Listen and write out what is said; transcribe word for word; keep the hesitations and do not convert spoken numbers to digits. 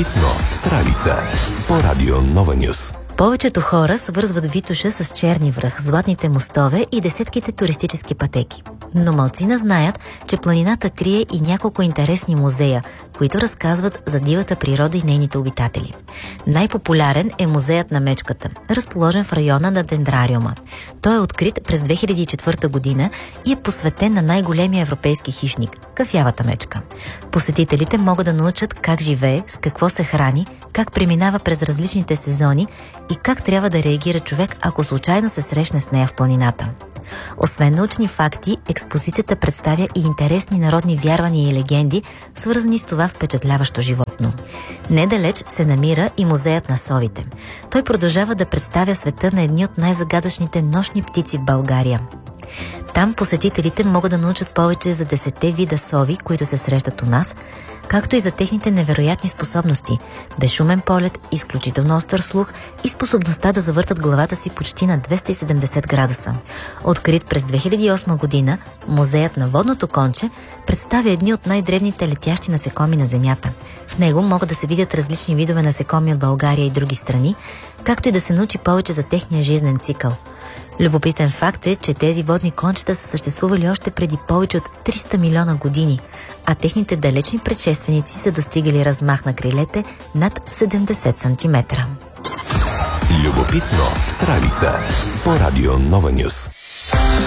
Любопитно с Ралица по Радио Нова Нюс. Повечето хора свързват Витоша с Черни връх, златните мостове и десетките туристически пътеки. Но малцина знаят, че планината крие и няколко интересни музея, които разказват за дивата природа и нейните обитатели. Най-популярен е музеят на мечката, разположен в района на Дендрариума. Той е открит през две хиляди и четвърта година и е посветен на най-големия европейски хищник – кафявата мечка. Посетителите могат да научат как живее, с какво се храни, как преминава през различните сезони и как трябва да реагира човек, ако случайно се срещне с нея в планината. Освен научни факти, експозицията представя и интересни народни вярвания и легенди, свързани с това впечатляващо животно. Недалеч се намира и музеят на совите. Той продължава да представя света на едни от най-загадъчните нощни птици в България. Там посетителите могат да научат повече за десетте вида сови, които се срещат у нас, както и за техните невероятни способности – безшумен полет, изключително остър слух и способността да завъртат главата си почти на двеста и седемдесет градуса. Открит през две хиляди и осма година, музеят на водното конче представя едни от най-древните летящи насекоми на Земята. В него могат да се видят различни видове насекоми от България и други страни, както и да се научи повече за техния жизнен цикъл. Любопитен факт е, че тези водни кончета са съществували още преди повече от триста милиона години, а техните далечни предшественици са достигали размах на крилете над седемдесет сантиметра. Любопитно с Ралица по Радио Нова Нюс.